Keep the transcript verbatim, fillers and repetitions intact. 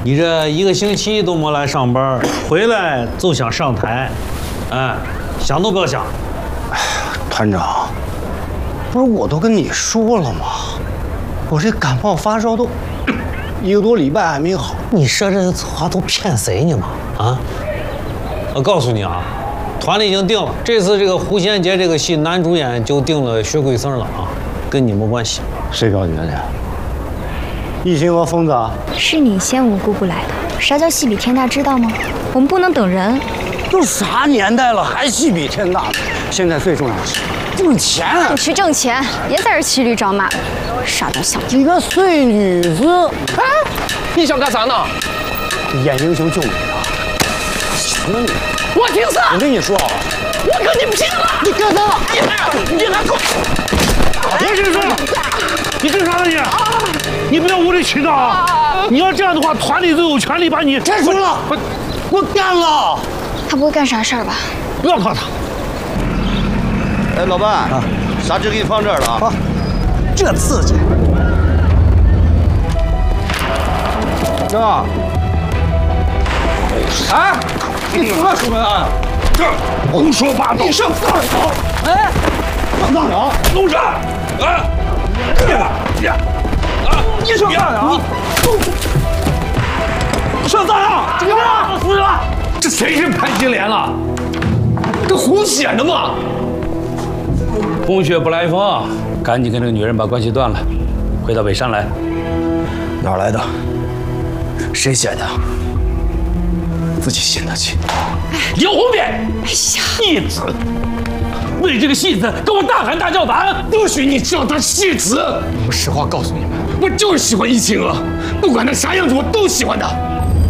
你这一个星期都没来上班，回来就想上台，哎，想都不要想。 哎呀，团长，不是我都跟你说了吗？我这感冒发烧都一个多礼拜还没好。 你说这话都骗谁呢嘛？啊！我告诉你啊，团里已经定了，这次这个胡贤杰这个戏男主演就定了薛桂生了啊，跟你没关系。 谁告你的？艺兴和疯子啊？ 是你先无姑姑来的。啥叫戏比天大，知道吗？我们不能等人。 都啥年代了，还戏比天大？现在最重要的是挣钱。 你去挣钱，别在这骑驴找马，傻到小几个碎女子。 哎，你想干啥呢？ 演英雄救美的。什么你？ 我听啥？ 我跟你说啊， 我跟你拼了！ 你干啥？ 你你还给我！ 我跟你说，你干啥呢你？你不要无理取闹啊！你要这样的话，团里都有权利把你开除了。我我干了。 他不会干啥事儿吧？ 不要怕他。 哎，老伴啊，砂纸给你放这儿了啊。 好，这刺激。哥， 哎，你出来什么呀？ 这胡说八道！ 你上大鸟！哎， 上大鸟， 弄啥？啊！你啊！ 你上大鸟！你上大鸟！怎么了？不是吧？这谁是潘金莲了？这胡写的吗？ 空穴不来风，赶紧跟这个女人把关系断了，回到北山来。 哪来的？谁写的？自己信得起？ 刘红莲，哎呀，戏子，为这个戏子跟我大喊大叫板，不许你叫他戏子！我实话告诉你们，我就是喜欢易清娥，不管他啥样子，我都喜欢他。